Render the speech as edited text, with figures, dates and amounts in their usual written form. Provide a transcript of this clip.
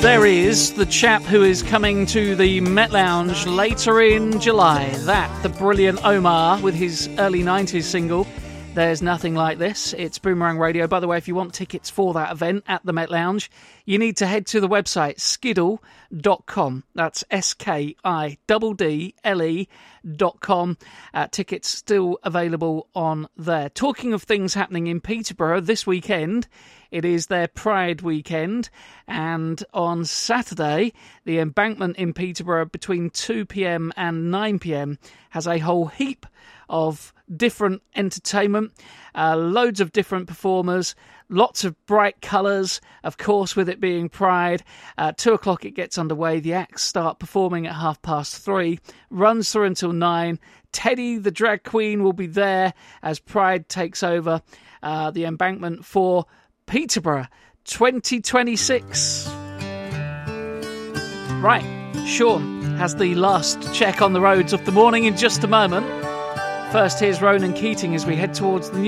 There is the chap who is coming to the Met Lounge later in July. The brilliant Omar with his early 90s single, There's Nothing Like This. It's Boomerang Radio. By the way, if you want tickets for that event at the Met Lounge, you need to head to the website skiddle.com. That's SKIDDLE.com. Tickets still available on there. Talking of things happening in Peterborough this weekend, it is their Pride weekend, and on Saturday, the Embankment in Peterborough between 2 p.m. and 9 p.m. has a whole heap of different entertainment, loads of different performers, lots of bright colours, of course, with it being Pride. 2 o'clock it gets underway. The acts start performing at 3:30, runs through until 9. Teddy, the drag queen, will be there as Pride takes over the Embankment for Peterborough 2026. Right, Sean has the last check on the roads of the morning in just a moment. First, here's Ronan Keating as we head towards the